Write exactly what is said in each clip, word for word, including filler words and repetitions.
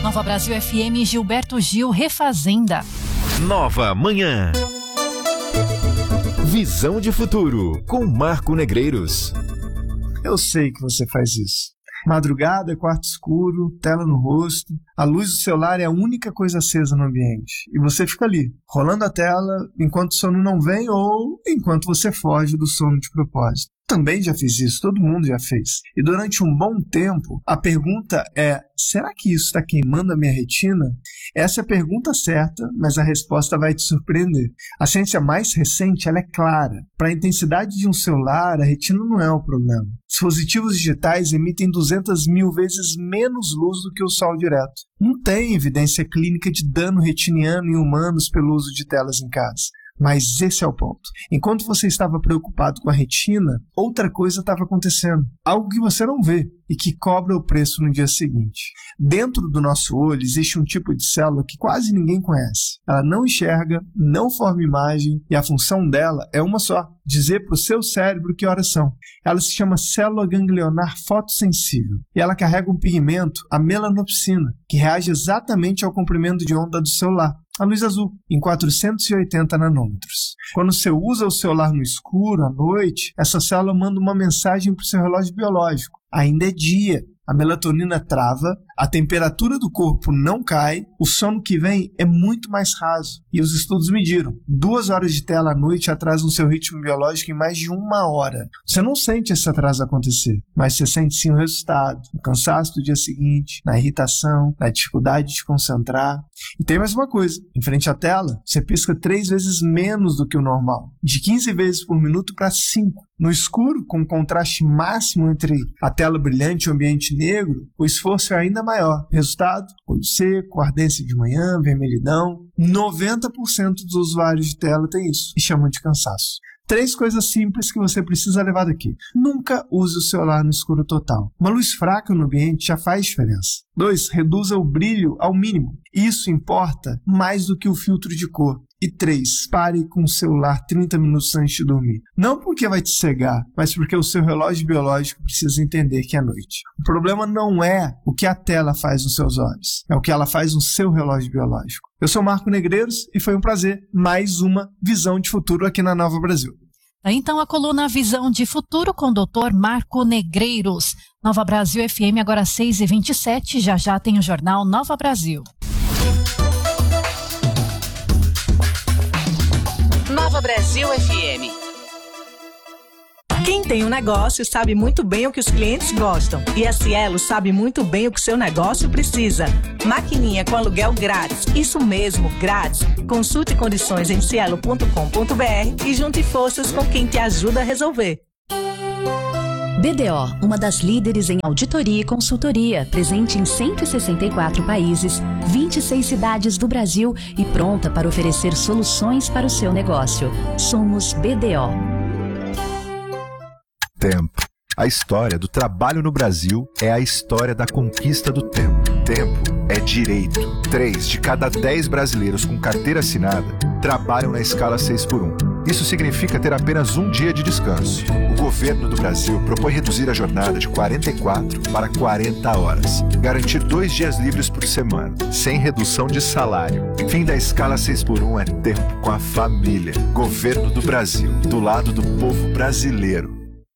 Nova Brasil F M, Gilberto Gil, Refazenda. Nova Manhã. Visão de futuro, com Marco Negreiros. Eu sei que você faz isso. Madrugada, quarto escuro, tela no rosto, a luz do celular é a única coisa acesa no ambiente. E você fica ali, rolando a tela, enquanto o sono não vem ou enquanto você foge do sono de propósito. Também já fiz isso, todo mundo já fez. E durante um bom tempo, a pergunta é, será que isso está queimando a minha retina? Essa é a pergunta certa, mas a resposta vai te surpreender. A ciência mais recente, ela é clara. Para a intensidade de um celular, a retina não é o problema. Dispositivos digitais emitem duzentas mil vezes menos luz do que o sol direto. Não tem evidência clínica de dano retiniano em humanos pelo uso de telas em casa. Mas esse é o ponto. Enquanto você estava preocupado com a retina, outra coisa estava acontecendo. Algo que você não vê e que cobra o preço no dia seguinte. Dentro do nosso olho existe um tipo de célula que quase ninguém conhece. Ela não enxerga, não forma imagem e a função dela é uma só: dizer para o seu cérebro que horas são. Ela se chama célula ganglionar fotossensível e ela carrega um pigmento, a melanopsina, que reage exatamente ao comprimento de onda do celular, a luz azul, em quatrocentos e oitenta nanômetros. Quando você usa o celular no escuro, à noite, essa célula manda uma mensagem para o seu relógio biológico. Ainda é dia. A melatonina trava, a temperatura do corpo não cai, o sono que vem é muito mais raso. E os estudos mediram. Duas horas de tela à noite atrasam o seu ritmo biológico em mais de uma hora. Você não sente esse atraso acontecer, mas você sente sim o resultado. No cansaço do dia seguinte, na irritação, na dificuldade de concentrar. E tem mais uma coisa. Em frente à tela, você pisca três vezes menos do que o normal. De quinze vezes por minuto para cinco. No escuro, com contraste máximo entre a tela brilhante e o ambiente negro, o esforço é ainda maior. Resultado? Olho seco, ardência de manhã, vermelhidão. noventa por cento dos usuários de tela tem isso e chamam de cansaço. Três coisas simples que você precisa levar daqui. Nunca use o celular no escuro total. Uma luz fraca no ambiente já faz diferença. Dois, reduza o brilho ao mínimo. Isso importa mais do que o filtro de cor. E três, pare com o celular trinta minutos antes de dormir. Não porque vai te cegar, mas porque o seu relógio biológico precisa entender que é noite. O problema não é o que a tela faz nos seus olhos, é o que ela faz no seu relógio biológico. Eu sou Marco Negreiros e foi um prazer. Mais uma Visão de Futuro aqui na Nova Brasil. Então a coluna Visão de Futuro com o doutor Marco Negreiros. Nova Brasil F M, agora seis e vinte e sete, já já tem o jornal Nova Brasil. Nova Brasil F M. Quem tem um negócio sabe muito bem o que os clientes gostam. E a Cielo sabe muito bem o que seu negócio precisa. Maquininha com aluguel grátis. Isso mesmo, grátis. Consulte condições em cielo ponto com ponto b r e junte forças com quem te ajuda a resolver. B D O, uma das líderes em auditoria e consultoria, presente em cento e sessenta e quatro países, vinte e seis cidades do Brasil e pronta para oferecer soluções para o seu negócio. Somos B D O. Tempo. A história do trabalho no Brasil é a história da conquista do tempo. Tempo é direito. Três de cada dez brasileiros com carteira assinada trabalham na escala seis por um. Isso significa ter apenas um dia de descanso. O governo do Brasil propõe reduzir a jornada de quarenta e quatro para quarenta horas. Garantir dois dias livres por semana, sem redução de salário. Fim da escala seis por um é tempo com a família. Governo do Brasil, do lado do povo brasileiro.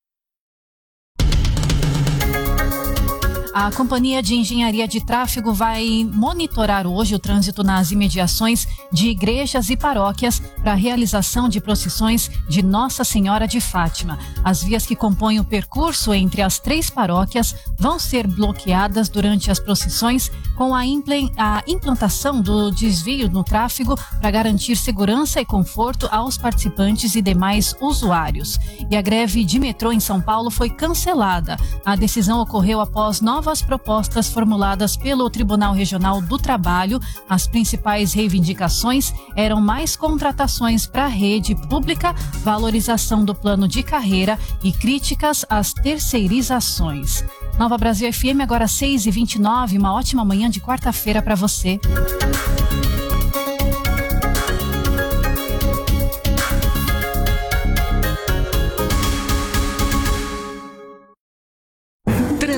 A Companhia de Engenharia de Tráfego vai monitorar hoje o trânsito nas imediações de igrejas e paróquias para a realização de procissões de Nossa Senhora de Fátima. As vias que compõem o percurso entre as três paróquias vão ser bloqueadas durante as procissões com a implantação do desvio no tráfego para garantir segurança e conforto aos participantes e demais usuários. E a greve de metrô em São Paulo foi cancelada. A decisão ocorreu após nova Novas propostas formuladas pelo Tribunal Regional do Trabalho. As principais reivindicações eram mais contratações para a rede pública, valorização do plano de carreira e críticas às terceirizações. Nova Brasil F M, agora seis e vinte e nove, uma ótima manhã de quarta-feira para você.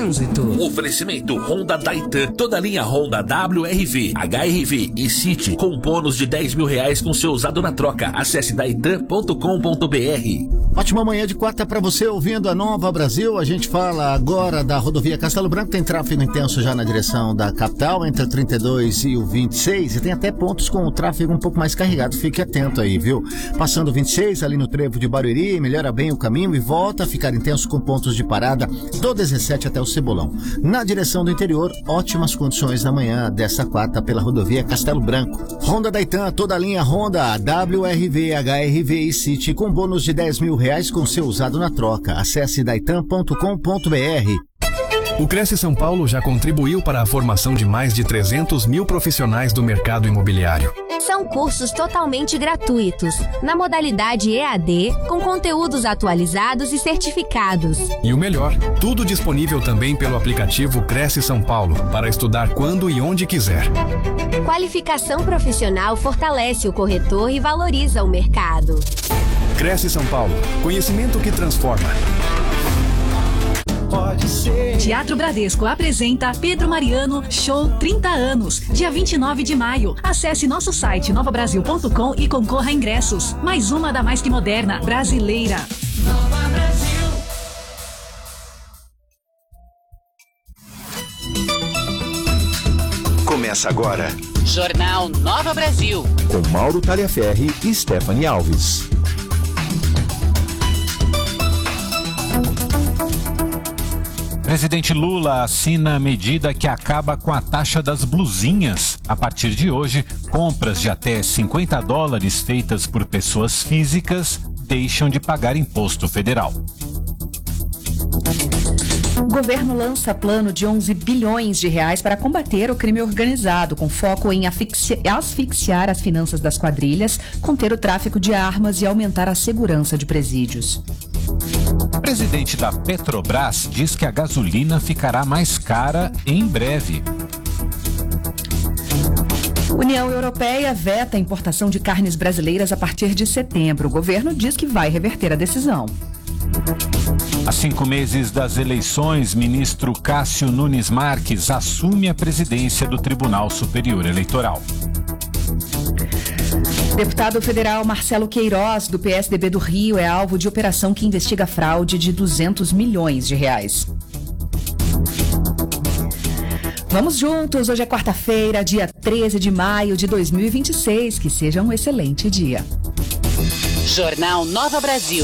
trânsito. Oferecimento Honda Daitan, toda linha Honda W R V, H R V e City com bônus de dez mil reais com seu usado na troca. Acesse daitan ponto com ponto b r. Ótima manhã de quarta para você ouvindo a Nova Brasil. A gente fala agora da rodovia Castelo Branco. Tem tráfego intenso já na direção da capital, entre o trinta e dois e o vinte e seis, e tem até pontos com o tráfego um pouco mais carregado. Fique atento aí, viu? Passando o vinte e seis, ali no trevo de Barueri, melhora bem o caminho e volta a ficar intenso com pontos de parada do dezessete até o Cebolão. Na direção do interior, ótimas condições na manhã desta quarta pela rodovia Castelo Branco. Honda Daitan, toda a linha Honda, W R V, H R V e City com bônus de dez mil reais com seu usado na troca. Acesse daitan ponto com ponto b r. O Cresce São Paulo já contribuiu para a formação de mais de trezentos mil profissionais do mercado imobiliário. São cursos totalmente gratuitos, na modalidade E A D, com conteúdos atualizados e certificados. E o melhor, tudo disponível também pelo aplicativo Cresce São Paulo, para estudar quando e onde quiser. Qualificação profissional fortalece o corretor e valoriza o mercado. Cresce São Paulo, conhecimento que transforma. Pode ser. Teatro Bradesco apresenta Pedro Mariano Show trinta anos, dia vinte e nove de maio. Acesse nosso site nova brasil ponto com e concorra a ingressos. Mais uma da mais que moderna brasileira. Nova Brasil. Começa agora. Jornal Nova Brasil. Com Mauro Taliaferri e Stephanie Alves. Presidente Lula assina a medida que acaba com a taxa das blusinhas. A partir de hoje, compras de até cinquenta dólares feitas por pessoas físicas deixam de pagar imposto federal. O governo lança plano de onze bilhões de reais para combater o crime organizado, com foco em asfixi- asfixiar as finanças das quadrilhas, conter o tráfico de armas e aumentar a segurança de presídios. O presidente da Petrobras diz que a gasolina ficará mais cara em breve. União Europeia veta a importação de carnes brasileiras a partir de setembro. O governo diz que vai reverter a decisão. Há cinco meses das eleições, ministro Cássio Nunes Marques assume a presidência do Tribunal Superior Eleitoral. Deputado federal Marcelo Queiroz, do P S D B do Rio, é alvo de operação que investiga fraude de duzentos milhões de reais. Vamos juntos, hoje é quarta-feira, dia treze de maio de dois mil e vinte e seis. Que seja um excelente dia. Jornal Nova Brasil.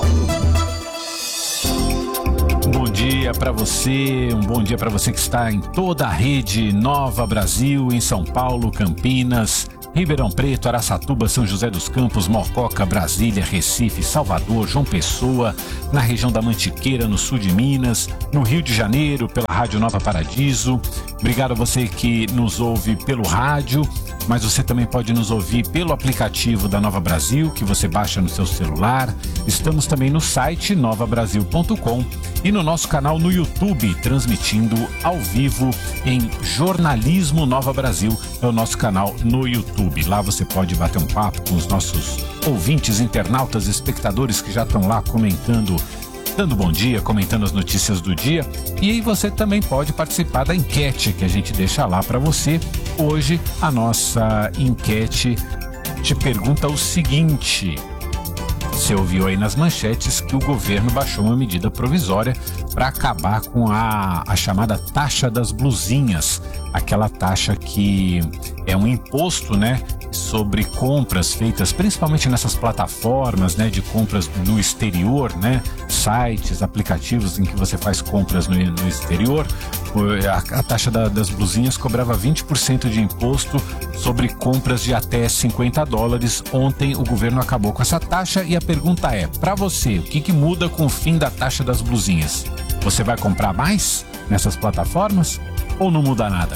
Um bom dia para você, um bom dia para você que está em toda a rede Nova Brasil, em São Paulo, Campinas, Ribeirão Preto, Araçatuba, São José dos Campos, Mococa, Brasília, Recife, Salvador, João Pessoa, na região da Mantiqueira, no sul de Minas, no Rio de Janeiro, pela Rádio Nova Paradiso. Obrigado a você que nos ouve pelo rádio, mas você também pode nos ouvir pelo aplicativo da Nova Brasil, que você baixa no seu celular. Estamos também no site nova brasil ponto com e no nosso canal no YouTube, transmitindo ao vivo em Jornalismo Nova Brasil, é o nosso canal no YouTube. Lá você pode bater um papo com os nossos ouvintes, internautas, espectadores que já estão lá comentando, dando bom dia, comentando as notícias do dia. E aí você também pode participar da enquete que a gente deixa lá para você. Hoje a nossa enquete te pergunta o seguinte: você ouviu aí nas manchetes que o governo baixou uma medida provisória para acabar com a, a chamada taxa das blusinhas, aquela taxa que é um imposto, né, sobre compras feitas principalmente nessas plataformas, né, de compras no exterior, né, sites, aplicativos em que você faz compras no, no exterior. A, a taxa da, das blusinhas cobrava vinte por cento de imposto sobre compras de até cinquenta dólares. Ontem o governo acabou com essa taxa e a pergunta é, para você, o que, que muda com o fim da taxa das blusinhas? Você vai comprar mais nessas plataformas ou não muda nada?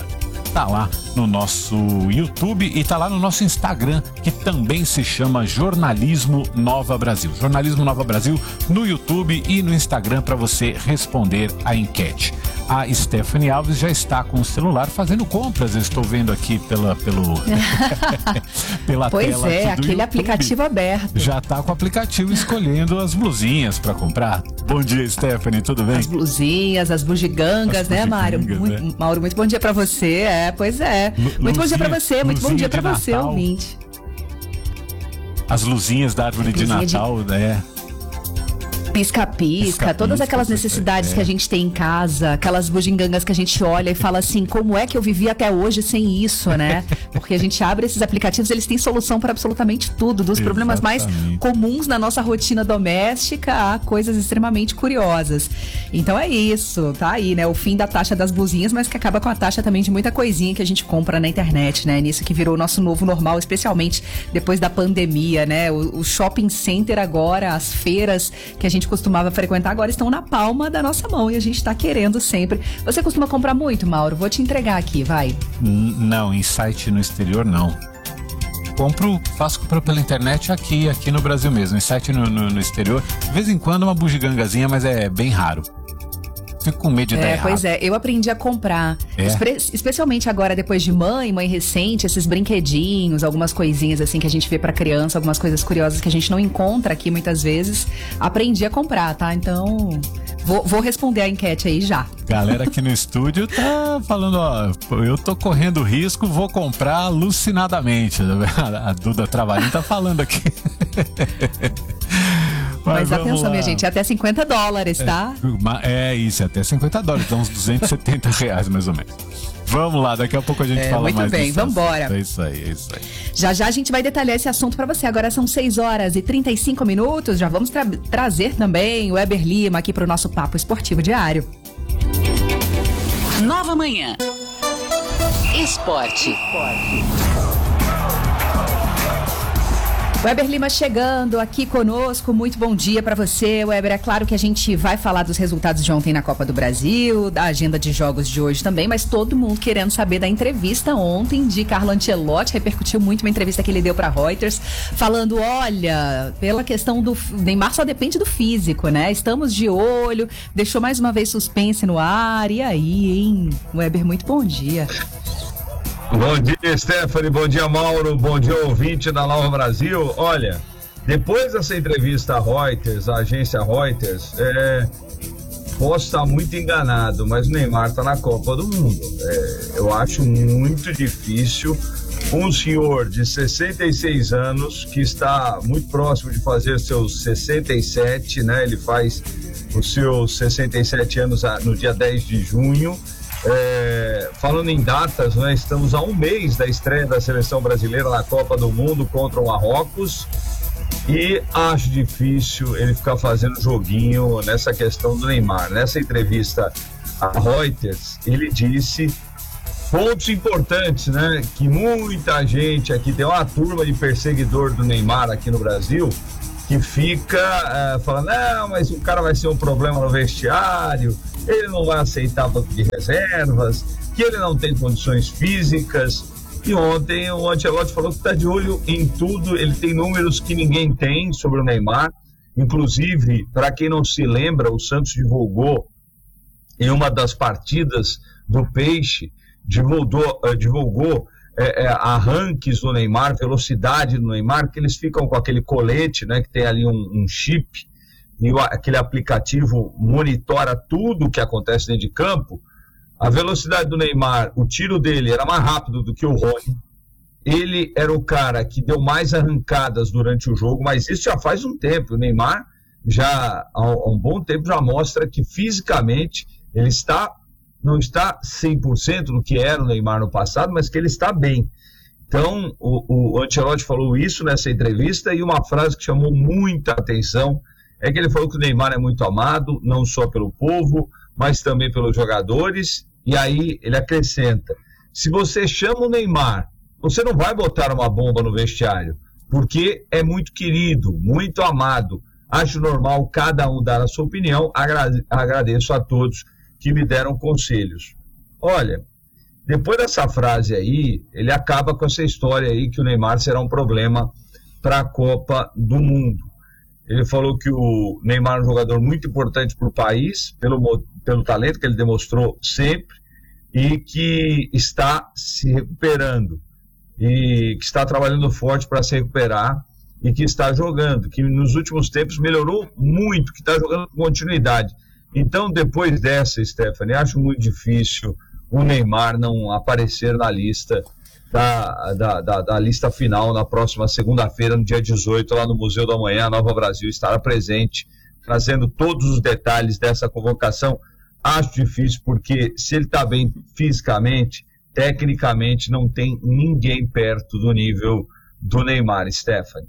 tá lá no nosso YouTube e tá lá no nosso Instagram, que também se chama Jornalismo Nova Brasil. Jornalismo Nova Brasil no YouTube e no Instagram para você responder a enquete. A Stephanie Alves já está com o celular fazendo compras, eu estou vendo aqui pela, pelo, pela pois tela é, aqui do aquele YouTube. aplicativo aberto. Já está com o aplicativo escolhendo as blusinhas para comprar. Bom dia, Stephanie, tudo bem? As blusinhas, as bugigangas, as né, Mário? Muito, né? Mauro, muito bom dia para você. É, pois é. L- muito luzinha, bom dia para você, muito bom dia para você, ouvinte. As luzinhas da árvore de Natal, de... né? Pisca-pisca, todas aquelas necessidades é. que a gente tem em casa, aquelas bugigangas que a gente olha e fala assim, como é que eu vivi até hoje sem isso, né? Porque a gente abre esses aplicativos, eles têm solução para absolutamente tudo, dos Exatamente. problemas mais comuns na nossa rotina doméstica a coisas extremamente curiosas. Então é isso, tá aí, né? O fim da taxa das blusinhas, mas que acaba com a taxa também de muita coisinha que a gente compra na internet, né? Nisso que virou o nosso novo normal, especialmente depois da pandemia, né? O, o shopping center agora, as feiras que a gente costumava frequentar agora estão na palma da nossa mão e a gente está querendo sempre. Você costuma comprar muito, Mauro? Vou te entregar aqui, vai. Não, em site no exterior não. Compro, faço compra pela internet aqui, aqui no Brasil mesmo. Em site no, no, no exterior, de vez em quando uma bugigangazinha, mas é bem raro. Fico com medo de é, dar errado. Pois é, eu aprendi a comprar. É. Espe- especialmente agora, depois de mãe, mãe recente, esses brinquedinhos, algumas coisinhas assim que a gente vê pra criança, algumas coisas curiosas que a gente não encontra aqui muitas vezes. Aprendi a comprar, tá? Então, vou, vou responder a enquete aí já. Galera aqui no estúdio tá falando, ó, eu tô correndo risco, vou comprar alucinadamente. A Duda Travarim tá falando aqui. Mas, Mas atenção, lá. minha gente, é até cinquenta dólares, tá? É, é isso, é até cinquenta dólares, dá uns duzentos e setenta reais mais ou menos. Vamos lá, daqui a pouco a gente é, fala muito mais. Muito bem, vamos embora. É isso aí, é isso aí. Já já a gente vai detalhar esse assunto pra você. Agora são seis horas e trinta e cinco minutos. Já vamos tra- trazer também o Weber Lima aqui pro nosso Papo Esportivo Diário. Nova Manhã. Esporte. Weber Lima chegando aqui conosco, muito bom dia para você, Weber. É claro que a gente vai falar dos resultados de ontem na Copa do Brasil, da agenda de jogos de hoje também, mas todo mundo querendo saber da entrevista ontem de Carlo Ancelotti. Repercutiu muito uma entrevista que ele deu para Reuters, falando, olha, pela questão do Neymar só depende do físico, né? Estamos de olho, deixou mais uma vez suspense no ar. E aí, hein? Weber, muito bom dia. Bom dia, Stephanie, bom dia, Mauro, bom dia, ouvinte da Nova Brasil. Olha, depois dessa entrevista à Reuters, à agência Reuters, é, posso estar muito enganado, mas o Neymar está na Copa do Mundo. É, eu acho muito difícil um senhor de sessenta e seis anos, que está muito próximo de fazer seus sessenta e sete, né? Ele faz os seus sessenta e sete anos no dia dez de junho. É, falando em datas, né, estamos a um mês da estreia da seleção brasileira na Copa do Mundo contra o Marrocos e acho difícil ele ficar fazendo joguinho nessa questão do Neymar. Nessa entrevista a Reuters, ele disse pontos importantes, né, que muita gente aqui, tem uma turma de perseguidor do Neymar aqui no Brasil que fica uh, falando, não, mas o cara vai ser um problema no vestiário, ele não vai aceitar banco de reservas, que ele não tem condições físicas. E ontem o Ancelotti falou que está de olho em tudo, ele tem números que ninguém tem sobre o Neymar. Inclusive, para quem não se lembra, o Santos divulgou em uma das partidas do Peixe, divulgou, uh, divulgou É, é, arranques do Neymar, velocidade do Neymar, que eles ficam com aquele colete, né, que tem ali um, um chip, e o, aquele aplicativo monitora tudo o que acontece dentro de campo. A velocidade do Neymar, o tiro dele era mais rápido do que o Rony. Ele era o cara que deu mais arrancadas durante o jogo, mas isso já faz um tempo. O Neymar já há um bom tempo já mostra que fisicamente ele está não está cem por cento no que era o Neymar no passado, mas que ele está bem. Então, o, o Ancelotti falou isso nessa entrevista, e uma frase que chamou muita atenção é que ele falou que o Neymar é muito amado, não só pelo povo, mas também pelos jogadores, e aí ele acrescenta, se você chama o Neymar, você não vai botar uma bomba no vestiário, porque é muito querido, muito amado. Acho normal cada um dar a sua opinião, agra- agradeço a todos que me deram conselhos. Olha, Depois dessa frase aí, ele acaba com essa história aí que o Neymar será um problema para a Copa do Mundo. Ele falou que o Neymar é um jogador muito importante para o país, pelo, pelo talento que ele demonstrou sempre, e que está se recuperando, e que está trabalhando forte para se recuperar, e que está jogando, que nos últimos tempos melhorou muito, que está jogando com continuidade. Então, depois dessa, Stephanie, acho muito difícil o Neymar não aparecer na lista da, da, da, da lista final na próxima segunda-feira, no dia dezoito, lá no Museu do Amanhã. A Nova Brasil estará presente, trazendo todos os detalhes dessa convocação. Acho difícil, porque se ele está bem fisicamente, tecnicamente, não tem ninguém perto do nível do Neymar, Stephanie.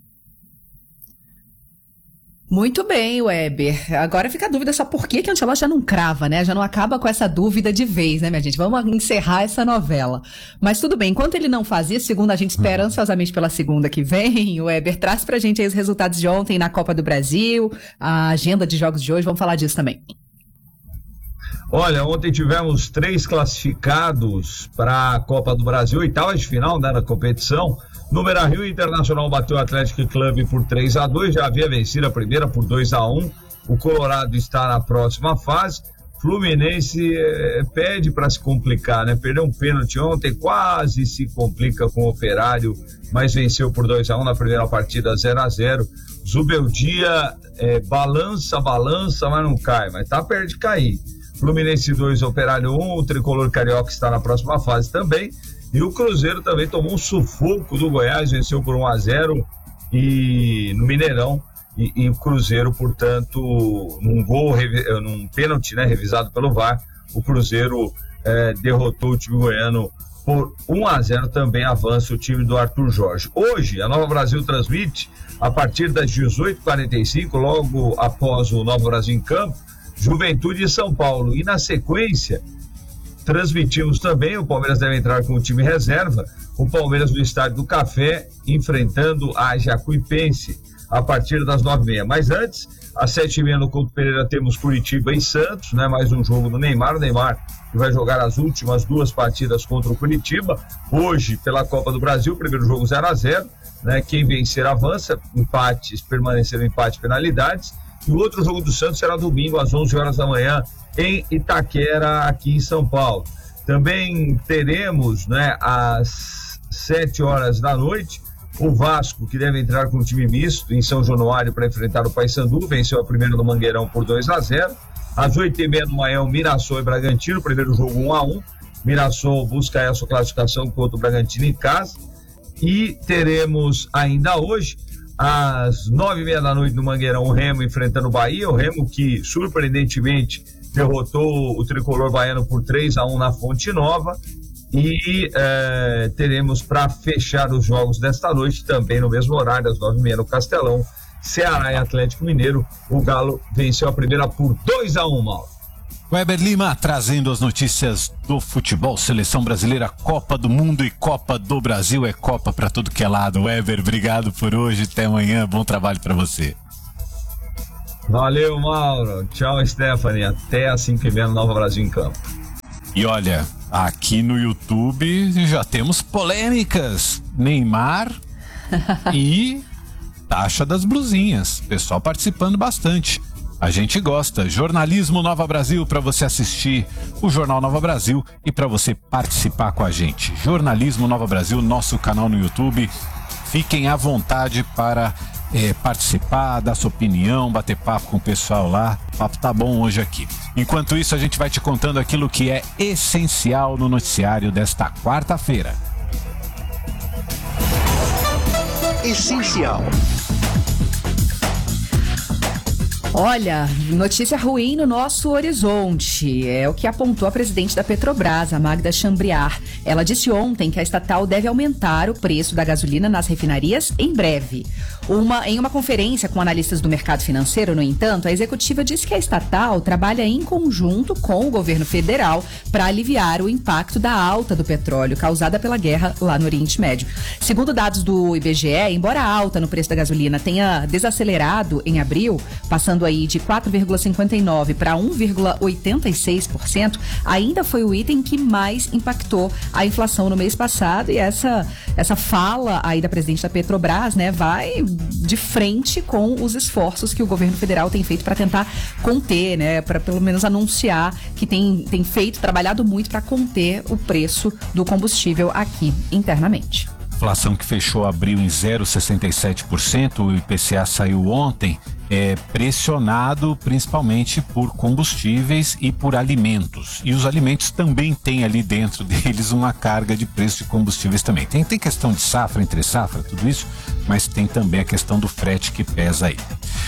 Muito bem, Weber. Agora fica a dúvida só por que que o Ancelotti já não crava, né? Já não acaba com essa dúvida de vez, né, minha gente? Vamos encerrar essa novela. Mas tudo bem, enquanto ele não fazia, segunda, a gente espera ansiosamente pela segunda que vem. O Weber traz pra gente aí os resultados de ontem na Copa do Brasil, a agenda de jogos de hoje, vamos falar disso também. Olha, ontem tivemos três classificados para a Copa do Brasil, oitavas de final, né, na competição. No Beira-Rio, o Internacional bateu o Atlético Clube por três a dois, já havia vencido a primeira por dois a um. O Colorado está na próxima fase. Fluminense eh, pede para se complicar, né? Perdeu um pênalti ontem, quase se complica com o Operário, mas venceu por dois a um na primeira partida, zero a zero. Zubeldia eh, balança, balança, mas não cai, mas tá perto de cair. Fluminense dois, Operário um, o Tricolor Carioca está na próxima fase também. E o Cruzeiro também tomou um sufoco do Goiás, venceu por um a zero e, no Mineirão. E, e o Cruzeiro, portanto, num gol, num pênalti, né, revisado pelo V A R, o Cruzeiro eh, derrotou o time goiano por um a zero, também avança o time do Arthur Jorge. Hoje, a Nova Brasil transmite, a partir das dezoito e quarenta e cinco, logo após o Nova Brasil em Campo, Juventude e São Paulo. E na sequência, transmitimos também, o Palmeiras deve entrar com o time reserva, o Palmeiras do Estádio do Café, enfrentando a Jacuipense, a partir das nove e meia. Mas antes, às sete e meia no Couto Pereira, temos Curitiba e Santos, né? Mais um jogo do Neymar. O Neymar que vai jogar as últimas duas partidas contra o Curitiba. Hoje, pela Copa do Brasil, primeiro jogo zero a zero, né? Quem vencer avança, empates, permanecer no empate, penalidades. E o outro jogo do Santos será domingo, às onze horas da manhã, em Itaquera, aqui em São Paulo. Também teremos, né, às sete horas da noite, o Vasco, que deve entrar com um time misto em São Januário para enfrentar o Paysandu, venceu a primeira no Mangueirão por dois a zero. Às oito e meia no Maião, Mirassol e Bragantino, primeiro jogo um a um. Mirassol busca essa classificação contra o Bragantino em casa. E teremos ainda hoje, às nove e meia da noite no Mangueirão, o Remo enfrentando o Bahia, o Remo que surpreendentemente derrotou o tricolor baiano por três a um na Fonte Nova. E eh, teremos para fechar os jogos desta noite, também no mesmo horário, às nove e meia no Castelão, Ceará e Atlético Mineiro. O Galo venceu a primeira por dois a um, Mauro. Weber Lima trazendo as notícias do futebol, seleção brasileira, Copa do Mundo e Copa do Brasil. É Copa para tudo que é lado. Weber, obrigado por hoje, até amanhã, bom trabalho para você. Valeu, Mauro. Tchau, Stephanie. Até às cinco e meia no Nova Brasil em Campo. E olha, aqui no YouTube já temos polêmicas. Neymar e taxa das blusinhas. Pessoal participando bastante. A gente gosta. Jornalismo Nova Brasil, para você assistir o Jornal Nova Brasil e para você participar com a gente. Jornalismo Nova Brasil, nosso canal no YouTube. Fiquem à vontade para é, participar, dar sua opinião, bater papo com o pessoal lá. O papo tá bom hoje aqui. Enquanto isso, a gente vai te contando aquilo que é essencial no noticiário desta quarta-feira. Essencial. Olha, notícia ruim no nosso horizonte. É o que apontou a presidente da Petrobras, a Magda Chambriard. Ela disse ontem que a estatal deve aumentar o preço da gasolina nas refinarias em breve. Uma, em uma conferência com analistas do mercado financeiro, no entanto, a executiva disse que a estatal trabalha em conjunto com o governo federal para aliviar o impacto da alta do petróleo causada pela guerra lá no Oriente Médio. Segundo dados do I B G E, embora a alta no preço da gasolina tenha desacelerado em abril, passando aí de quatro vírgula cinquenta e nove para um vírgula oitenta e seis por cento, ainda foi o item que mais impactou a inflação no mês passado, e essa, essa fala aí da presidente da Petrobras, né, vai de frente com os esforços que o governo federal tem feito para tentar conter, né, para pelo menos anunciar que tem, tem feito, trabalhado muito para conter o preço do combustível aqui internamente. Inflação que fechou abril em zero vírgula sessenta e sete por cento, o I P C A saiu ontem, é pressionado principalmente por combustíveis e por alimentos. E os alimentos também têm ali dentro deles uma carga de preço de combustíveis também. Tem, tem questão de safra, entre safra, tudo isso, mas tem também a questão do frete que pesa aí.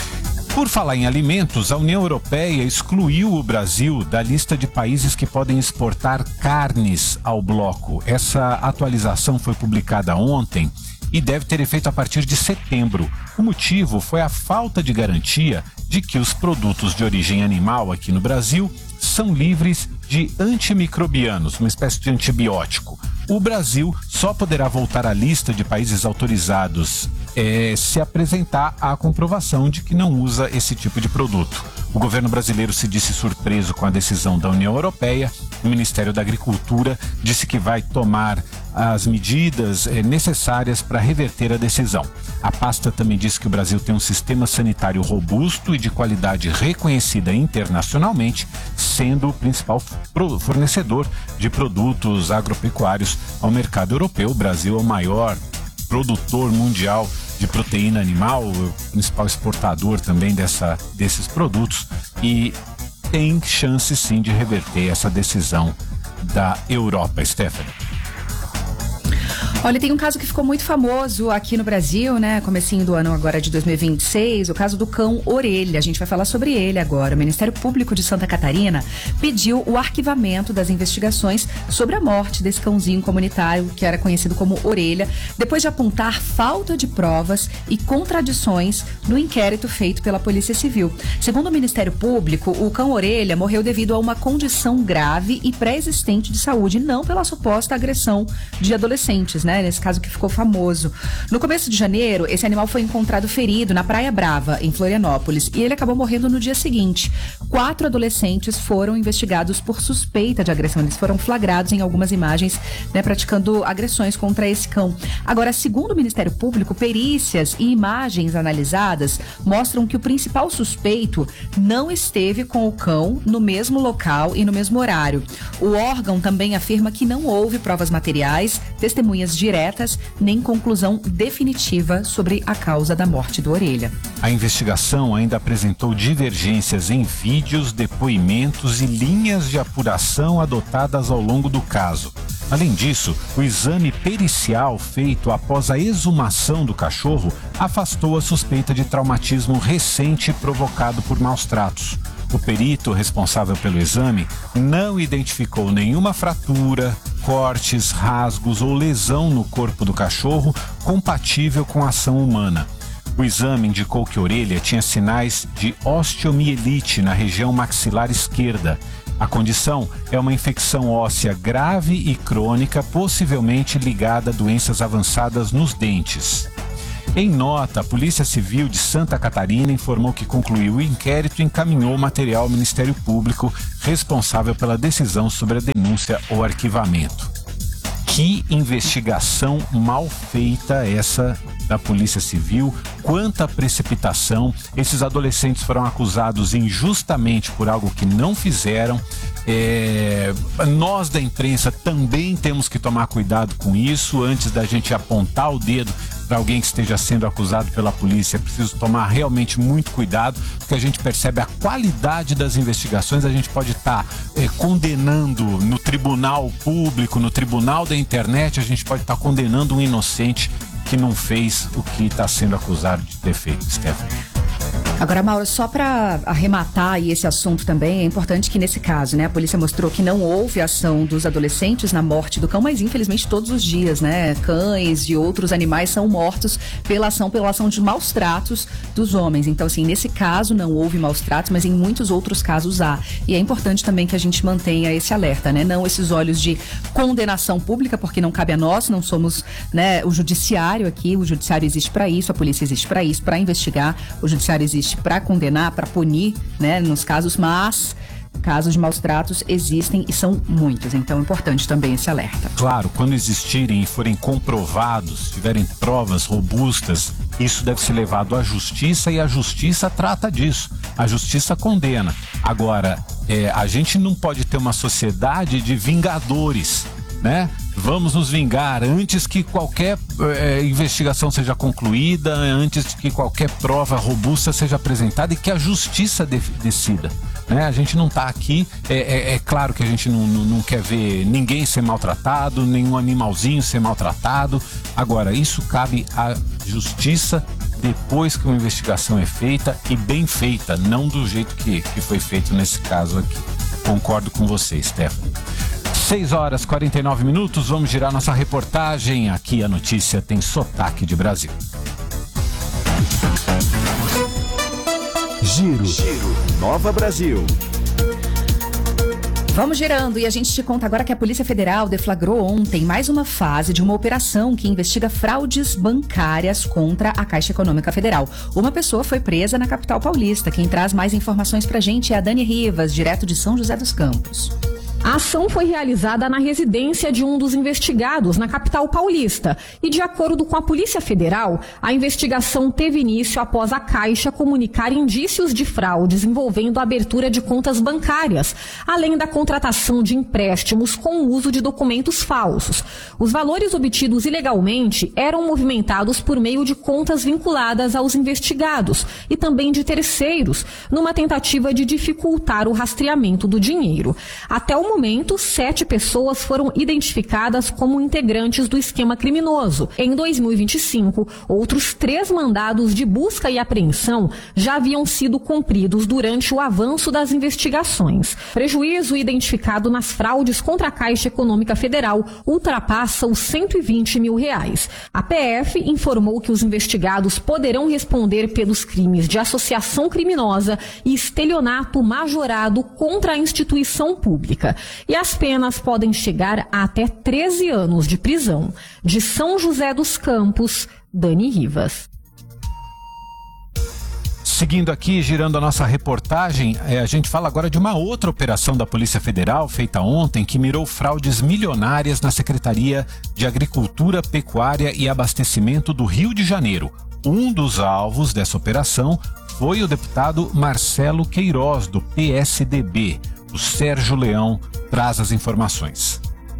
Por falar em alimentos, a União Europeia excluiu o Brasil da lista de países que podem exportar carnes ao bloco. Essa atualização foi publicada ontem e deve ter efeito a partir de setembro. O motivo foi a falta de garantia de que os produtos de origem animal aqui no Brasil são livres de antimicrobianos, uma espécie de antibiótico. O Brasil só poderá voltar à lista de países autorizados é, se apresentar a comprovação de que não usa esse tipo de produto. O governo brasileiro se disse surpreso com a decisão da União Europeia. O Ministério da Agricultura disse que vai tomar as medidas é, necessárias para reverter a decisão. A pasta também disse que o Brasil tem um sistema sanitário robusto e de qualidade reconhecida internacionalmente, sendo o principal fornecedor de produtos agropecuários ao mercado europeu. O Brasil é o maior produtor mundial de proteína animal, o principal exportador também dessa, desses produtos, e tem chance sim de reverter essa decisão da Europa. Stephanie. Olha, tem um caso que ficou muito famoso aqui no Brasil, né? Comecinho do ano agora de dois mil e vinte e seis, o caso do cão Orelha. A gente vai falar sobre ele agora. O Ministério Público de Santa Catarina pediu o arquivamento das investigações sobre a morte desse cãozinho comunitário que era conhecido como Orelha, depois de apontar falta de provas e contradições no inquérito feito pela Polícia Civil. Segundo o Ministério Público, o cão Orelha morreu devido a uma condição grave e pré-existente de saúde, não pela suposta agressão de adolescentes, né? Nesse caso que ficou famoso. No começo de janeiro, esse animal foi encontrado ferido na Praia Brava, em Florianópolis, e ele acabou morrendo no dia seguinte. Quatro adolescentes foram investigados por suspeita de agressão. Eles foram flagrados em algumas imagens, né, praticando agressões contra esse cão. Agora, segundo o Ministério Público, perícias e imagens analisadas mostram que o principal suspeito não esteve com o cão no mesmo local e no mesmo horário. O órgão também afirma que não houve provas materiais, testemunhas diretas, nem conclusão definitiva sobre a causa da morte do Orelha. A investigação ainda apresentou divergências em vídeos, depoimentos e linhas de apuração adotadas ao longo do caso. Além disso, o exame pericial feito após a exumação do cachorro afastou a suspeita de traumatismo recente provocado por maus tratos. O perito responsável pelo exame não identificou nenhuma fratura, cortes, rasgos ou lesão no corpo do cachorro compatível com a ação humana. O exame indicou que Orelha tinha sinais de osteomielite na região maxilar esquerda. A condição é uma infecção óssea grave e crônica, possivelmente ligada a doenças avançadas nos dentes. Em nota, a Polícia Civil de Santa Catarina informou que concluiu o inquérito e encaminhou o material ao Ministério Público, responsável pela decisão sobre a denúncia ou arquivamento. Que investigação mal feita essa da Polícia Civil, quanta precipitação. Esses adolescentes foram acusados injustamente por algo que não fizeram. É, nós da imprensa também temos que tomar cuidado com isso. Antes da gente apontar o dedo para alguém que esteja sendo acusado pela polícia, é preciso tomar realmente muito cuidado, porque a gente percebe a qualidade das investigações. A gente pode estar é, condenando no tribunal público, no tribunal da internet, a gente pode estar condenando um inocente que não fez o que está sendo acusado de ter feito, Stephanie. Agora, Mauro, só para arrematar aí esse assunto também, é importante que nesse caso, né, a polícia mostrou que não houve ação dos adolescentes na morte do cão, mas infelizmente todos os dias, né, cães e outros animais são mortos pela ação, pela ação de maus tratos dos homens. Então, assim, nesse caso não houve maus tratos, mas em muitos outros casos há. E é importante também que a gente mantenha esse alerta, né, não esses olhos de condenação pública, porque não cabe a nós, não somos, né, o judiciário aqui, o judiciário existe para isso, a polícia existe para isso, para investigar, o judiciário existe para condenar, para punir, né, nos casos, mas casos de maus tratos existem e são muitos, então é importante também esse alerta. Claro, quando existirem e forem comprovados, tiverem provas robustas, isso deve ser levado à justiça e a justiça trata disso, a justiça condena. Agora, é, a gente não pode ter uma sociedade de vingadores, né? Vamos nos vingar antes que qualquer é, investigação seja concluída, antes que qualquer prova robusta seja apresentada e que a justiça de, decida. Né? A gente não está aqui, é, é, é claro que a gente não, não, não quer ver ninguém ser maltratado, nenhum animalzinho ser maltratado. Agora, isso cabe à justiça depois que uma investigação é feita e bem feita, não do jeito que, que foi feito nesse caso aqui. Concordo com você, Stephanie. seis horas e quarenta e nove minutos, vamos girar nossa reportagem. Aqui a notícia tem sotaque de Brasil. Giro, Giro. Nova Brasil. Vamos girando e a gente te conta agora que a Polícia Federal deflagrou ontem mais uma fase de uma operação que investiga fraudes bancárias contra a Caixa Econômica Federal. Uma pessoa foi presa na capital paulista. Quem traz mais informações pra gente é a Dani Rivas, direto de São José dos Campos. A ação foi realizada na residência de um dos investigados, na capital paulista. E, de acordo com a Polícia Federal, a investigação teve início após a Caixa comunicar indícios de fraudes envolvendo a abertura de contas bancárias, além da contratação de empréstimos com o uso de documentos falsos. Os valores obtidos ilegalmente eram movimentados por meio de contas vinculadas aos investigados e também de terceiros, numa tentativa de dificultar o rastreamento do dinheiro. Até o momento, sete pessoas foram identificadas como integrantes do esquema criminoso. Em dois mil e vinte e cinco, outros três mandados de busca e apreensão já haviam sido cumpridos durante o avanço das investigações. Prejuízo identificado nas fraudes contra a Caixa Econômica Federal ultrapassa os cento e vinte mil reais. A P F informou que os investigados poderão responder pelos crimes de associação criminosa e estelionato majorado contra a instituição pública. E as penas podem chegar a até treze anos de prisão. De São José dos Campos, Dani Rivas. Seguindo aqui, girando a nossa reportagem, é, a gente fala agora de uma outra operação da Polícia Federal, feita ontem, que mirou fraudes milionárias na Secretaria de Agricultura, Pecuária e Abastecimento do Rio de Janeiro. Um dos alvos dessa operação foi o deputado Marcelo Queiroz, do P S D B. O Sérgio Leão traz as informações.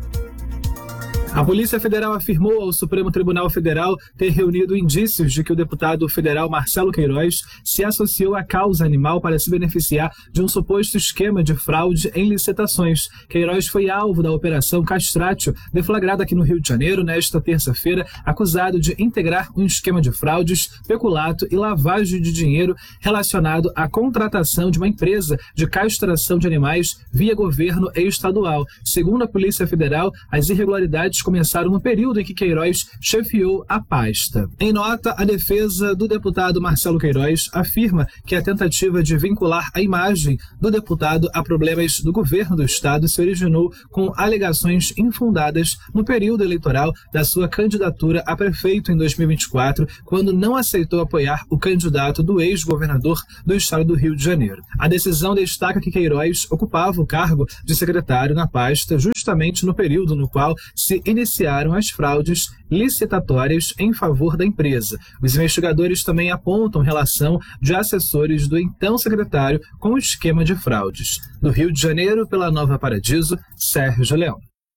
A Polícia Federal afirmou ao Supremo Tribunal Federal ter reunido indícios de que o deputado federal Marcelo Queiroz se associou à causa animal para se beneficiar de um suposto esquema de fraude em licitações. Queiroz foi alvo da Operação Castratio, deflagrada aqui no Rio de Janeiro nesta terça-feira, acusado de integrar um esquema de fraudes, peculato e lavagem de dinheiro relacionado à contratação de uma empresa de castração de animais via governo estadual. Segundo a Polícia Federal, as irregularidades começaram no período em que Queiroz chefiou a pasta. Em nota, a defesa do deputado Marcelo Queiroz afirma que a tentativa de vincular a imagem do deputado a problemas do governo do estado se originou com alegações infundadas no período eleitoral da sua candidatura a prefeito em dois mil e vinte e quatro, quando não aceitou apoiar o candidato do ex-governador do estado do Rio de Janeiro. A decisão destaca que Queiroz ocupava o cargo de secretário na pasta justamente no período no qual se iniciaram as fraudes licitatórias em favor da empresa. Os investigadores também apontam relação de assessores do então secretário com o esquema de fraudes. Do Rio de Janeiro, pela Nova Paradiso, Sérgio Leão.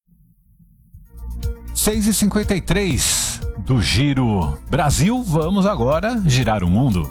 seis e cinquenta e três do Giro Brasil, vamos agora girar o mundo.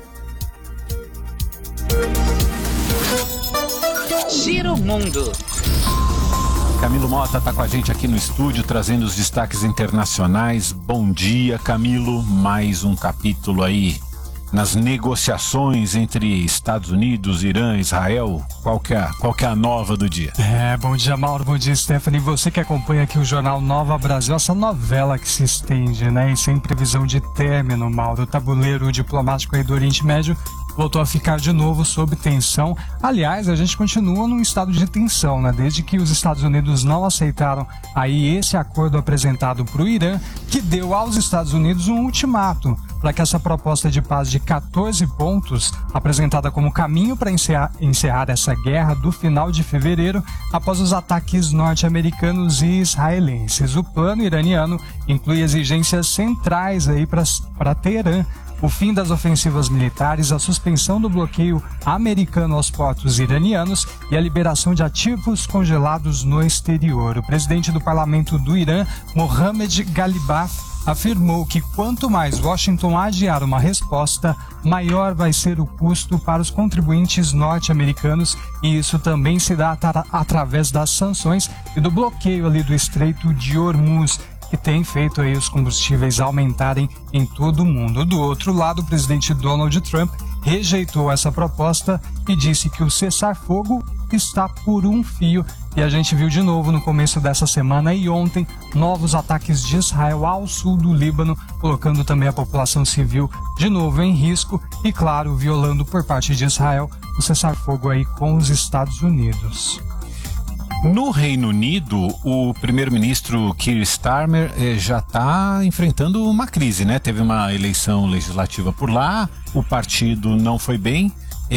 Giro Mundo. Camilo Mota está com a gente aqui no estúdio, trazendo os destaques internacionais. Bom dia, Camilo. Mais um capítulo aí nas negociações entre Estados Unidos, Irã, Israel? Qual que é, qual que é a nova do dia? É, bom dia, Mauro, bom dia, Stephanie. Você que acompanha aqui o jornal Nova Brasil, essa novela que se estende, né, e sem previsão de término, Mauro. O tabuleiro diplomático aí do Oriente Médio voltou a ficar de novo sob tensão. Aliás, a gente continua num estado de tensão, né? Desde que os Estados Unidos não aceitaram aí esse acordo apresentado para o Irã, que deu aos Estados Unidos um ultimato para que essa proposta de paz de quatorze pontos, apresentada como caminho para encerrar, encerrar essa guerra do final de fevereiro, após os ataques norte-americanos e israelenses. O plano iraniano inclui exigências centrais aí para Teherã: o fim das ofensivas militares, a suspensão do bloqueio americano aos portos iranianos e a liberação de ativos congelados no exterior. O presidente do parlamento do Irã, Mohammad Ghalibaf, afirmou que quanto mais Washington adiar uma resposta, maior vai ser o custo para os contribuintes norte-americanos, e isso também se dá atra- através das sanções e do bloqueio ali do Estreito de Hormuz, que tem feito aí os combustíveis aumentarem em todo o mundo. Do outro lado, o presidente Donald Trump rejeitou essa proposta e disse que o cessar-fogo está por um fio. E a gente viu de novo no começo dessa semana e ontem novos ataques de Israel ao sul do Líbano, colocando também a população civil de novo em risco e, claro, violando por parte de Israel o cessar-fogo aí com os Estados Unidos. No Reino Unido, o primeiro-ministro Keir Starmer eh, já está enfrentando uma crise, né? Teve uma eleição legislativa por lá, o partido não foi bem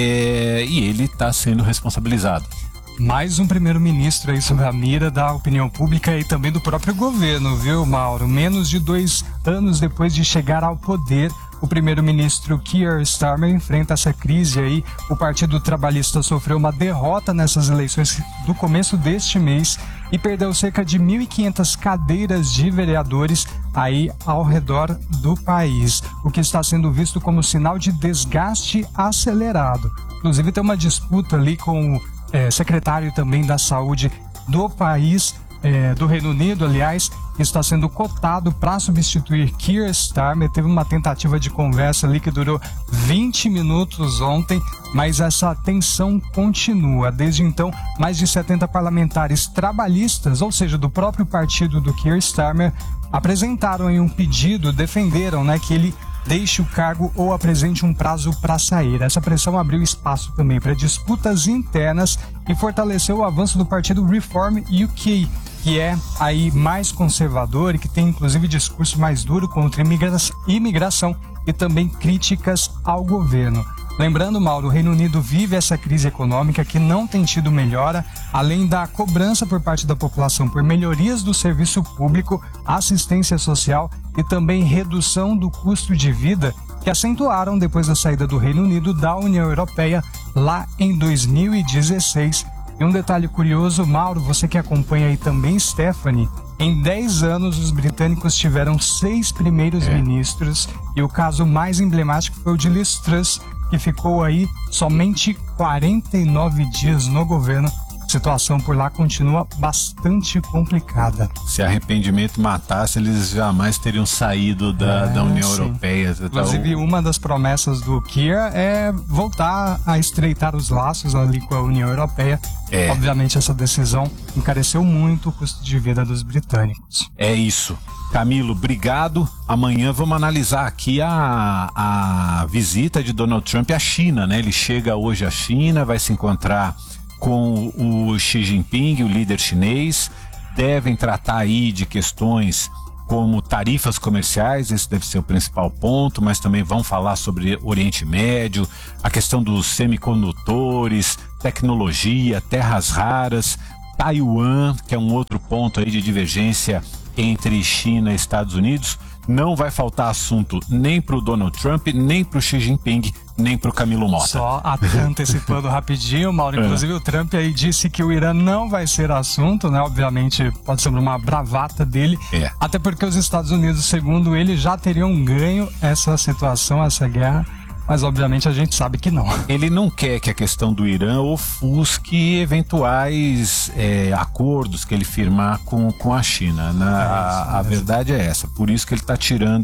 eh, e ele está sendo responsabilizado. Mais um primeiro-ministro aí sob a mira da opinião pública e também do próprio governo, viu, Mauro? Menos de dois anos depois de chegar ao poder, o primeiro-ministro Keir Starmer enfrenta essa crise aí. O Partido Trabalhista sofreu uma derrota nessas eleições do começo deste mês e perdeu cerca de mil e quinhentas cadeiras de vereadores aí ao redor do país, o que está sendo visto como sinal de desgaste acelerado. Inclusive tem uma disputa ali com o é, secretário também da saúde do país, É, do Reino Unido, aliás, que está sendo cotado para substituir Keir Starmer. Teve uma tentativa de conversa ali que durou vinte minutos ontem, mas essa tensão continua. Desde então, mais de setenta parlamentares trabalhistas, ou seja, do próprio partido do Keir Starmer, apresentaram em um pedido, defenderam, né, que ele deixe o cargo ou apresente um prazo para sair. Essa pressão abriu espaço também para disputas internas e fortaleceu o avanço do partido Reform U K, que é aí mais conservador e que tem inclusive discurso mais duro contra imigração e também críticas ao governo. Lembrando, Mauro, o Reino Unido vive essa crise econômica que não tem tido melhora, além da cobrança por parte da população por melhorias do serviço público, assistência social e também redução do custo de vida, que acentuaram depois da saída do Reino Unido da União Europeia lá em dois mil e dezesseis. E um detalhe curioso, Mauro, você que acompanha aí também, Stephanie, em dez anos os britânicos tiveram seis primeiros é. ministros e o caso mais emblemático foi o de Liz Truss, que ficou aí somente quarenta e nove dias no governo. A situação por lá continua bastante complicada. Se arrependimento matasse, eles jamais teriam saído da, é, da União sim. Europeia. Inclusive, então, uma das promessas do Keir é voltar a estreitar os laços ali com a União Europeia. É. Obviamente, essa decisão encareceu muito o custo de vida dos britânicos. É isso. Camilo, obrigado. Amanhã vamos analisar aqui a, a visita de Donald Trump à China, né? Ele chega hoje à China, vai se encontrar com o Xi Jinping, o líder chinês. Devem tratar aí de questões como tarifas comerciais, esse deve ser o principal ponto, mas também vão falar sobre Oriente Médio, a questão dos semicondutores, tecnologia, terras raras, Taiwan, que é um outro ponto aí de divergência entre China e Estados Unidos. Não vai faltar assunto nem para o Donald Trump, nem para o Xi Jinping, nem para o Camilo Mota. Só antecipando rapidinho, Mauro, inclusive é. o Trump aí disse que o Irã não vai ser assunto, né? Obviamente pode ser uma bravata dele, é. até porque os Estados Unidos, segundo ele, já teriam ganho essa situação, essa guerra. Mas obviamente a gente sabe que não. Ele não quer que a questão do Irã ofusque eventuais é, acordos que ele firmar com, com a China. Na, a, a verdade é essa. Por isso que ele está tirando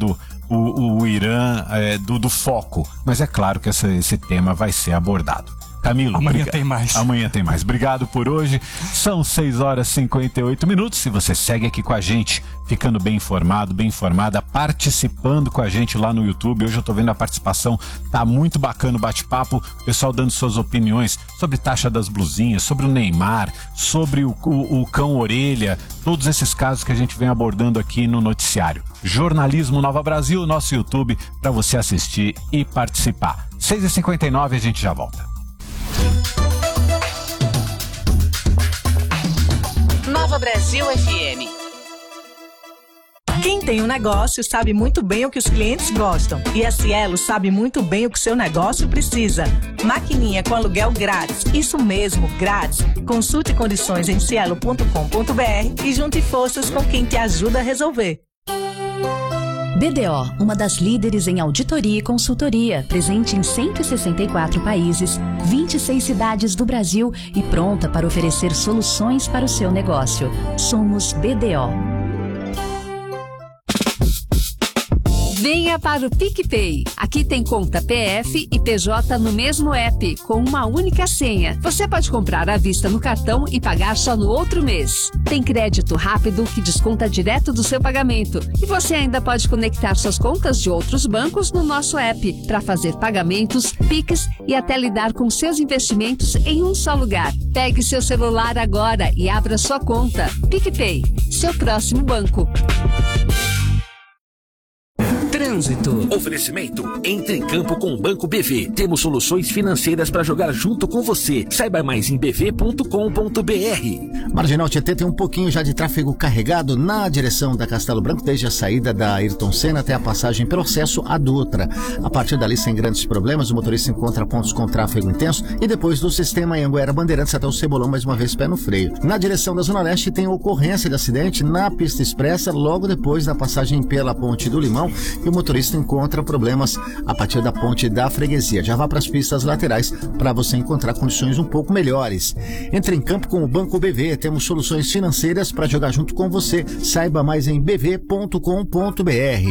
o, o Irã é, do, do foco. Mas é claro que essa, esse tema vai ser abordado. Camilo, amanhã briga... tem mais. Amanhã tem mais. Obrigado por hoje. São seis horas e cinquenta e oito minutos. Se você segue aqui com a gente, ficando bem informado, bem informada, participando com a gente lá no YouTube. Hoje eu tô vendo a participação, tá muito bacana o bate-papo. O pessoal dando suas opiniões sobre taxa das blusinhas, sobre o Neymar, sobre o, o, o cão orelha, todos esses casos que a gente vem abordando aqui no noticiário. Jornalismo Nova Brasil, nosso YouTube, para você assistir e participar. seis e cinquenta e nove, a gente já volta. Nova Brasil F M. Quem tem um negócio sabe muito bem o que os clientes gostam. E a Cielo sabe muito bem o que seu negócio precisa. Maquininha com aluguel grátis. Isso mesmo, grátis. Consulte condições em cielo ponto com ponto b r e junte forças com quem te ajuda a resolver. B D O, uma das líderes em auditoria e consultoria, presente em cento e sessenta e quatro países, vinte e seis cidades do Brasil e pronta para oferecer soluções para o seu negócio. Somos B D O. Venha para o PicPay. Aqui tem conta P F e P J no mesmo app, com uma única senha. Você pode comprar à vista no cartão e pagar só no outro mês. Tem crédito rápido que desconta direto do seu pagamento. E você ainda pode conectar suas contas de outros bancos no nosso app para fazer pagamentos, Pix e até lidar com seus investimentos em um só lugar. Pegue seu celular agora e abra sua conta. PicPay, seu próximo banco. Trânsito. Oferecimento. Entre em campo com o Banco B V. Temos soluções financeiras para jogar junto com você. Saiba mais em b v ponto com ponto b r. Marginal Tietê tem um pouquinho já de tráfego carregado na direção da Castelo Branco, desde a saída da Ayrton Senna até a passagem pelo acesso à Dutra. A partir dali, sem grandes problemas, o motorista encontra pontos com tráfego intenso e depois do sistema Anhanguera Bandeirantes até o Cebolão, mais uma vez pé no freio. Na direção da Zona Leste tem ocorrência de acidente na pista expressa, logo depois da passagem pela Ponte do Limão, e o motorista encontra problemas a partir da Ponte da Freguesia. Já vá para as pistas laterais para você encontrar condições um pouco melhores. Entre em campo com o Banco B V. Temos soluções financeiras para jogar junto com você. Saiba mais em b v ponto com ponto b r.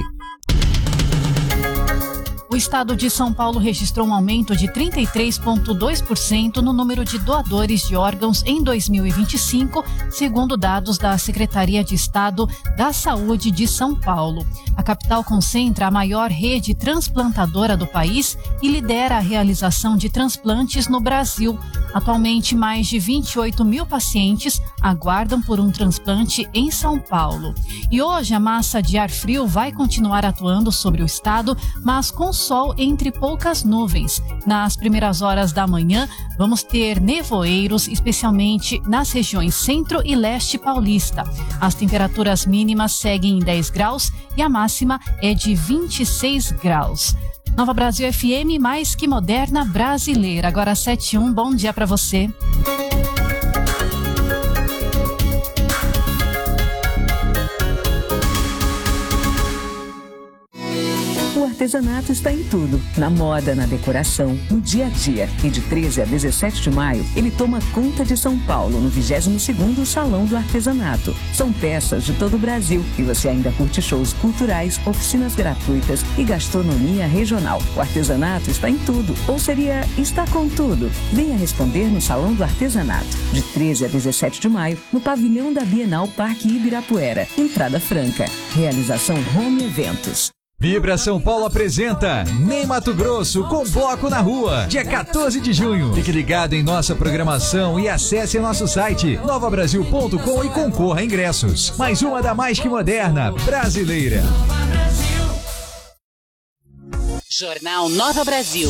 O estado de São Paulo registrou um aumento de trinta e três vírgula dois por cento no número de doadores de órgãos em dois mil e vinte e cinco, segundo dados da Secretaria de Estado da Saúde de São Paulo. A capital concentra a maior rede transplantadora do país e lidera a realização de transplantes no Brasil. Atualmente, mais de vinte e oito mil pacientes aguardam por um transplante em São Paulo. E hoje a massa de ar frio vai continuar atuando sobre o estado, mas com sol entre poucas nuvens. Nas primeiras horas da manhã, vamos ter nevoeiros, especialmente nas regiões centro e leste paulista. As temperaturas mínimas seguem em dez graus e a máxima é de vinte e seis graus. Nova Brasil F M, mais que moderna brasileira. Agora sete e um, bom dia para você. O artesanato está em tudo, na moda, na decoração, no dia a dia. E de treze a dezessete de maio, ele toma conta de São Paulo, no vigésimo segundo Salão do Artesanato. São peças de todo o Brasil e você ainda curte shows culturais, oficinas gratuitas e gastronomia regional. O artesanato está em tudo, ou seria está com tudo. Venha responder no Salão do Artesanato, de treze a dezessete de maio, no pavilhão da Bienal Parque Ibirapuera. Entrada franca. Realização Home Eventos. Vibra São Paulo apresenta Nem Mato Grosso com Bloco na Rua, dia quatorze de junho. Fique ligado em nossa programação e acesse nosso site nova brasil ponto com e concorra a ingressos. Mais uma da mais que moderna brasileira. Jornal Nova Brasil.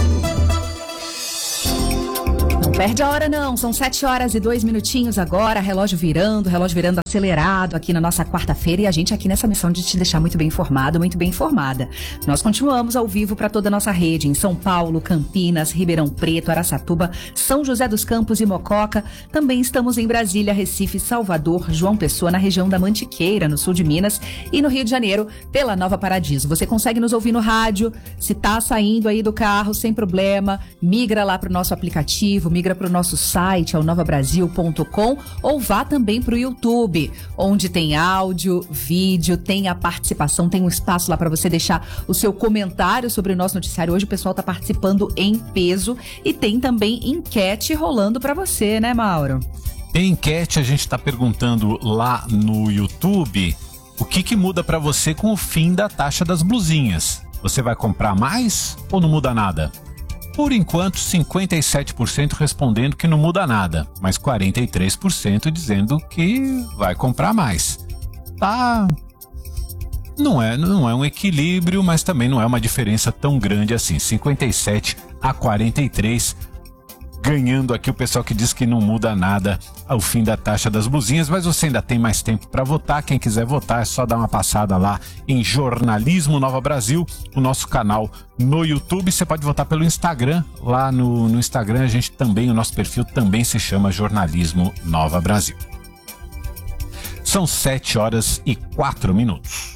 Não perde a hora não, são sete horas e dois minutinhos agora, relógio virando, relógio virando acelerado aqui na nossa quarta-feira e a gente aqui nessa missão de te deixar muito bem informado, muito bem informada. Nós continuamos ao vivo para toda a nossa rede em São Paulo, Campinas, Ribeirão Preto, Araçatuba, São José dos Campos e Mococa. Também estamos em Brasília, Recife, Salvador, João Pessoa, na região da Mantiqueira, no sul de Minas, e no Rio de Janeiro, pela Nova Paradiso. Você consegue nos ouvir no rádio, se tá saindo aí do carro sem problema, migra lá para o nosso aplicativo, migra migra para o nosso site, é o nova brasil ponto com, ou vá também para o YouTube, onde tem áudio, vídeo, tem a participação, tem um espaço lá para você deixar o seu comentário sobre o nosso noticiário. Hoje o pessoal está participando em peso e tem também enquete rolando para você, né, Mauro? Em enquete a gente está perguntando lá no YouTube o que que muda para você com o fim da taxa das blusinhas. Você vai comprar mais ou não muda nada? Por enquanto, cinquenta e sete por cento respondendo que não muda nada, mas quarenta e três por cento dizendo que vai comprar mais. Tá... Não é, não é um equilíbrio, mas também não é uma diferença tão grande assim. cinquenta e sete a quarenta e três, ganhando aqui o pessoal que diz que não muda nada ao fim da taxa das blusinhas, mas você ainda tem mais tempo para votar. Quem quiser votar é só dar uma passada lá em Jornalismo Nova Brasil, o nosso canal no YouTube. Você pode votar pelo Instagram, lá no, no Instagram a gente também, o nosso perfil também se chama Jornalismo Nova Brasil. São sete horas e quatro minutos.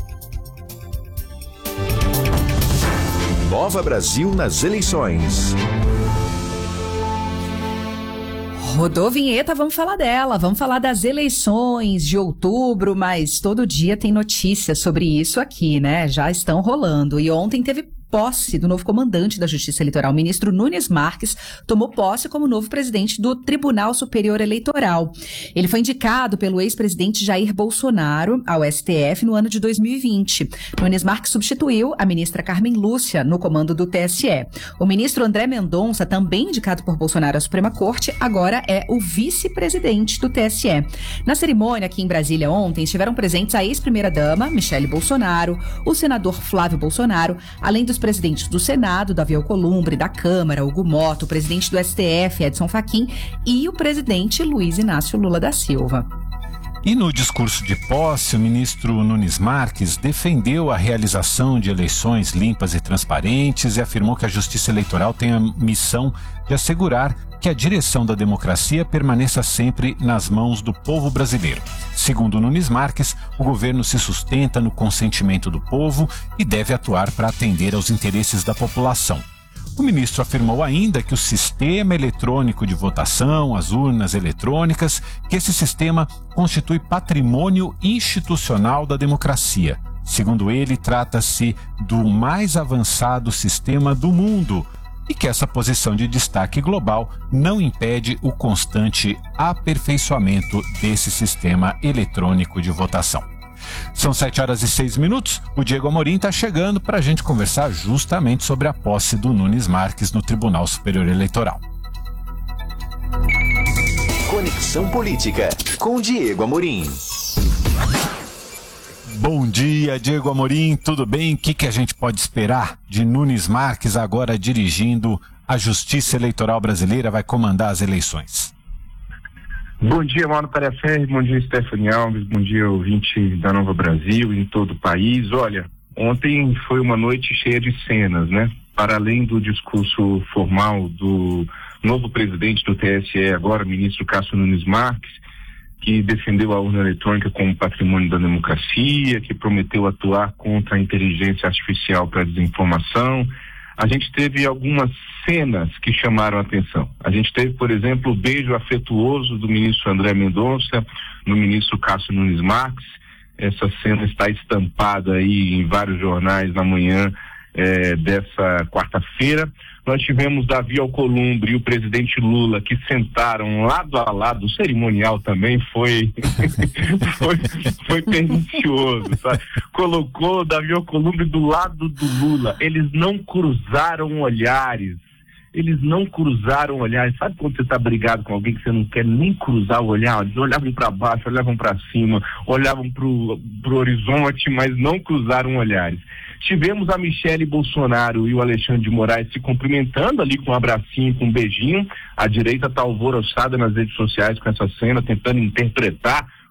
Nova Brasil nas eleições. Rodou vinheta, vamos falar dela, vamos falar das eleições de outubro, mas todo dia tem notícias sobre isso aqui, né? Já estão rolando. E ontem teve posse do novo comandante da Justiça Eleitoral, o ministro Nunes Marques, tomou posse como novo presidente do Tribunal Superior Eleitoral. Ele foi indicado pelo ex-presidente Jair Bolsonaro ao S T F no ano de dois mil e vinte. Nunes Marques substituiu a ministra Carmen Lúcia no comando do T S E. O ministro André Mendonça, também indicado por Bolsonaro à Suprema Corte, agora é o vice-presidente do T S E. Na cerimônia aqui em Brasília ontem, estiveram presentes a ex-primeira-dama, Michele Bolsonaro, o senador Flávio Bolsonaro, além dos presidentes do Senado, Davi Alcolumbre, da Câmara, Hugo Mota, o presidente do S T F, Edson Fachin, e o presidente Luiz Inácio Lula da Silva. E no discurso de posse, o ministro Nunes Marques defendeu a realização de eleições limpas e transparentes e afirmou que a Justiça Eleitoral tem a missão de assegurar que a direção da democracia permaneça sempre nas mãos do povo brasileiro. Segundo Nunes Marques, o governo se sustenta no consentimento do povo e deve atuar para atender aos interesses da população. O ministro afirmou ainda que o sistema eletrônico de votação, as urnas eletrônicas, que esse sistema constitui patrimônio institucional da democracia. Segundo ele, trata-se do mais avançado sistema do mundo e que essa posição de destaque global não impede o constante aperfeiçoamento desse sistema eletrônico de votação. São sete horas e seis minutos. O Diego Amorim está chegando para a gente conversar justamente sobre a posse do Nunes Marques no Tribunal Superior Eleitoral. Conexão Política com Diego Amorim. Bom dia, Diego Amorim, tudo bem? O que, que a gente pode esperar de Nunes Marques agora dirigindo a Justiça Eleitoral Brasileira, vai comandar as eleições? Bom dia, Mauro Paraferri, bom dia, Stephanie Alves, bom dia, ouvinte da Nova Brasil em todo o país. Olha, ontem foi uma noite cheia de cenas, né? Para além do discurso formal do novo presidente do T S E, agora ministro Cássio Nunes Marques, que defendeu a urna eletrônica como patrimônio da democracia, que prometeu atuar contra a inteligência artificial para a desinformação. A gente teve algumas cenas que chamaram a atenção. A gente teve, por exemplo, o beijo afetuoso do ministro André Mendonça no ministro Cássio Nunes Marques. Essa cena está estampada aí em vários jornais na manhã eh, dessa quarta-feira. Nós tivemos Davi Alcolumbre e o presidente Lula que sentaram lado a lado. O cerimonial também foi foi, foi pernicioso, sabe? Colocou Davi Alcolumbre do lado do Lula. Eles não cruzaram olhares. Eles não cruzaram olhares. Sabe quando você está brigado com alguém que você não quer nem cruzar o olhar? Eles olhavam para baixo, olhavam para cima, olhavam para o horizonte, mas não cruzaram olhares. Tivemos a Michele Bolsonaro e o Alexandre de Moraes se cumprimentando ali com um abracinho, com um beijinho. A direita está alvoroçada nas redes sociais com essa cena, tentando interpretar